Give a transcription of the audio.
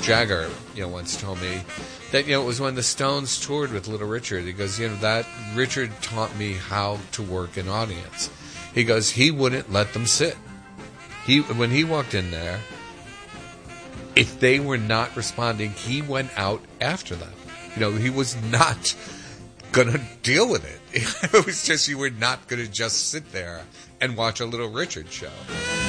Jagger, once told me that, it was when the Stones toured with Little Richard. He goes, that Richard taught me how to work an audience. He goes, he wouldn't let them sit. When he walked in there, if they were not responding, he went out after them. He was not going to deal with it. It was just, you were not going to just sit there and watch a Little Richard show.